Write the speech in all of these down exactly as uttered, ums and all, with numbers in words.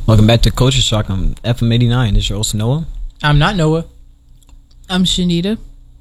Welcome back to Culture Shock. I'm F M eighty-nine. This is your host, Noah. I'm not Noah. I'm Shanita.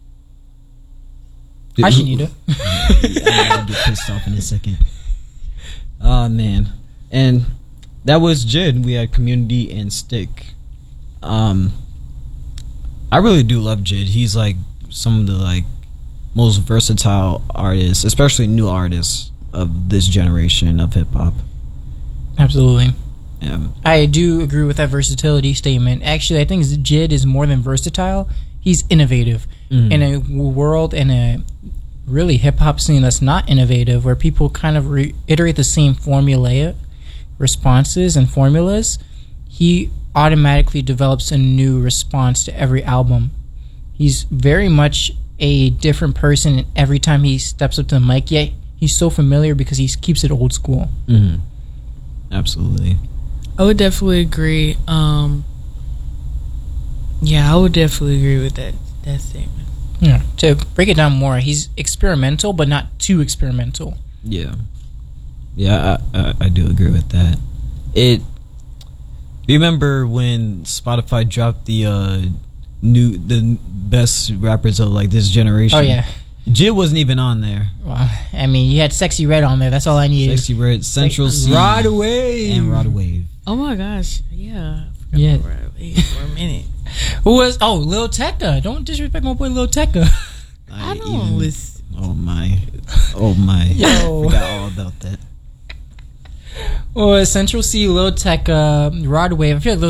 Hi, Shanita. I'll get pissed off in a second. Oh, man. And that was Jid. We had Community and Stick. Um, I really do love Jid. He's like some of the like most versatile artists, especially new artists of this generation of hip hop. Absolutely. Yeah. I do agree with that versatility statement. Actually, I think Jid is more than versatile. He's innovative. Mm. In a world, in a really hip-hop scene that's not innovative, where people kind of reiterate the same formulaic responses and formulas, he automatically develops a new response to every album. He's very much a different person every time he steps up to the mic, yet he's so familiar because he keeps it old school. Mm-hmm. Absolutely. I would definitely agree. Um, yeah, I would definitely agree with that that statement. Yeah. To break it down more, he's experimental, but not too experimental. Yeah. Yeah, I, I, I do agree with that. It. Remember when Spotify dropped the uh, new the best rappers of like this generation? Oh yeah. Jid wasn't even on there. Well, I mean, you had Sexy Red on there. That's all I needed. Sexy Red, Central C, Rod Wave, and Rod Wave. Oh my gosh, yeah, I forgot Yeah. about Rod Wave for a minute. Who was? Oh, Lil Tecca. Don't disrespect my boy Lil Tecca. I don't listen. Oh my, oh my. Yo. I forgot all about that. Well, Central C, Lil Tecca, Rod Wave. I feel like those